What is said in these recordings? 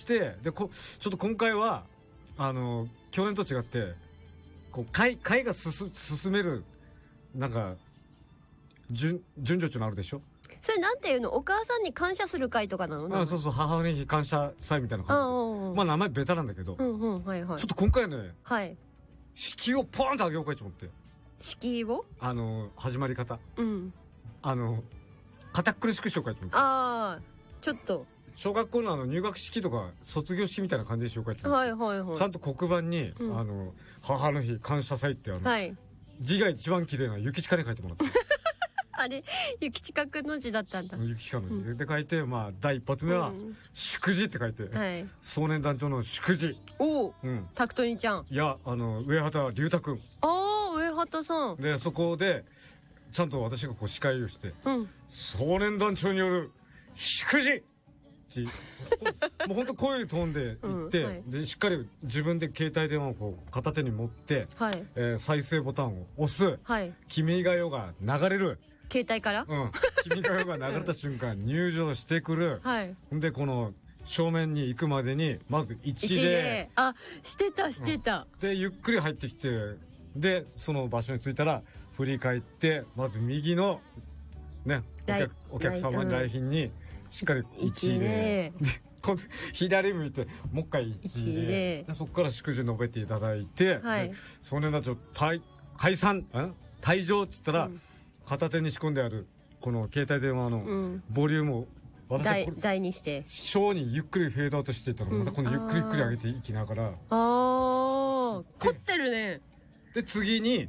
、でちょっと今回は去年と違ってこう会が進めるなんか順序っていうのあるでしょ。 それなんていうの、お母さんに感謝する会とかなの？ そうそう、母の日感謝祭みたいな感じで、まあ名前ベタなんだけど、 はいはい、 ちょっと今回ね、 はい、 敷居をポーンと上げようかと思って。 敷居を始まり方、 うん堅苦しくしようかと思って。 ああ、ちょっと小学校の入学式とか卒業式みたいな感じでしようかと思って、 はいはいはい、 ちゃんと黒板に、母の日感謝祭ってはい、 字が一番綺麗な諭吉かに書いてもらったあれ諭吉かくんの字だったんだ。 諭吉かの字で書いて、まあ第一発目は祝辞って書いて、 はい、 少年団長の祝辞。 おお、タクトニちゃん、 いや上畑龍太くん、 ああ上畑さんで、 そこでちゃんと私がこう司会をして、少年団長による祝辞もう本当こういうトーンで言って、はい、でしっかり自分で携帯電話をこう片手に持って、はい、再生ボタンを押す、はい、君が代が流れる、 携帯から、 君が代が流れた瞬間入場してくる、はい、でこの正面に行くまでにまず一礼、 あ、してた、 でゆっくり入ってきて、でその場所に着いたら振り返ってまず右のねお客様に来賓にしっかり一礼、左向いてもう一回一礼で、そこから祝辞述べていただいて、はい、少年団長退場っつったら、片手に仕込んであるこの携帯電話のボリュームを、 私は大にして小にゆっくりフェードアウトしていったの、またこのゆっくり上げていきながら、 凝ってるね。 で次に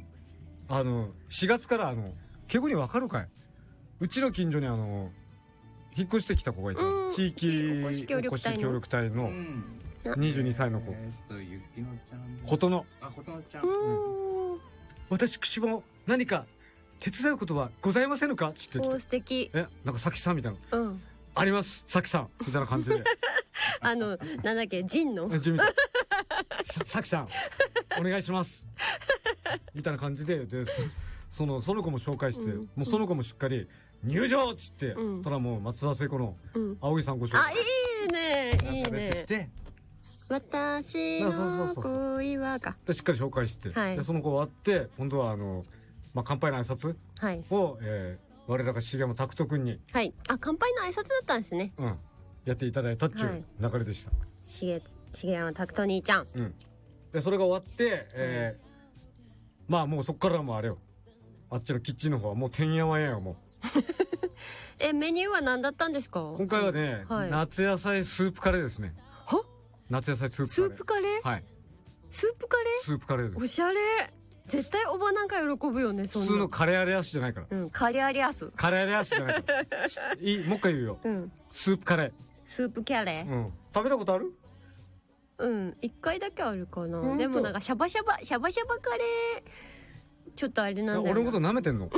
4月からケゴに分かるかい、うちの近所に引っ越してきた子がいた、地域おこし協力隊の22歳の子、琴乃ちゃん、私口も何か手伝うことはございませんかって言ってきて、 素敵、 なんかさきさんみたいな、ありますさきさんみたいな感じでなんだっけ、ジンのさきさんお願いしますみたいな感じで、その子も紹介して、もうその子もしっかり入場っつって、ただもう松田聖子の葵さんご紹介、 いいねいいね、私の恋はかでしっかり紹介して、でその子終わって今度は乾杯の挨拶を、我らが重山拓人君に、 乾杯の挨拶だったんですね、 やっていただいたっていう流れでした。 重山拓人兄ちゃん、 でそれが終わって、まあもうそっからもうあれよ、あっちのキッチンの方はもうてんやわんやよもうメニューは何だったんですか？ 今回はね、夏野菜スープカレーですね。夏野菜スープカレー、はい、スープカレーです。 おしゃれ、絶対おばなんか喜ぶよね。 普通のカレーアレアスじゃないから、 カレーアレアスじゃないからもう一回言うよ、スープカレー、食べたことある？ 一回だけあるかな。でもなんかシャバシャバカレーちょっとあれなんだよな。 俺のこと舐めてんの？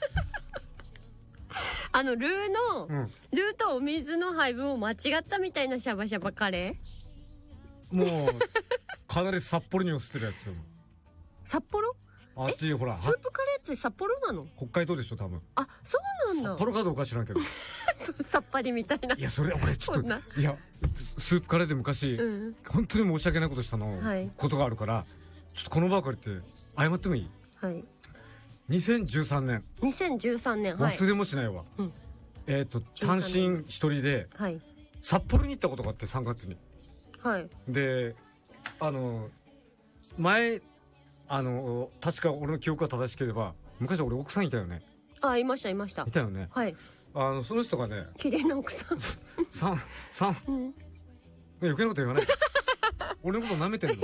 ルーとお水の配分を間違ったみたいなシャバシャバカレー、もうかなり札幌に寄せてるやつよ。 札幌？ あっちほら、 スープカレーって札幌なの？ 北海道でしょ多分。 あ、そうなんだ。 札幌かどうか知らんけどさっぱりみたいな。 いやそれ俺ちょっといやスープカレーで昔、本当に申し訳ないことしたことがあるから、ちょっとこの場を借りて謝ってもいい？はい。2013年、忘れもしないわ、単身一人で札幌に行ったことがあって、3月に。で前確か俺の記憶が正しければ昔俺奥さんいたよね。 いましたいたよね。その人がね、 綺麗な奥さん余計なこと言わない俺のこと舐めてんの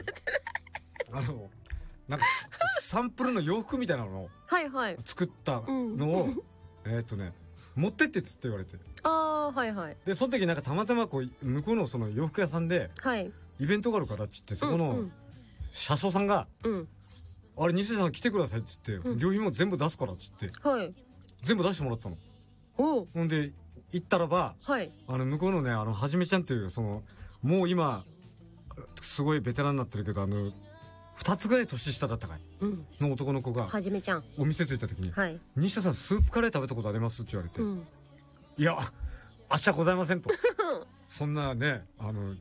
なんかサンプルの洋服みたいなのを作ったのを持ってってっつって言われて、でその時なんかたまたまこう向こうのその洋服屋さんでイベントがあるからっつって、そこの車掌さんがあれ、西田さん来てくださいっつって、料品も全部出すからっつって、全部出してもらったの。ほんで行ったらば、向こうのね、はじめちゃんっていうもう今すごいベテランになってるけど、2つぐらい年下だったかい、の男の子がはじめちゃんお店着いた時に「西田さんスープカレー食べたことあります？」って言われて「いや明日ございません」とそんなね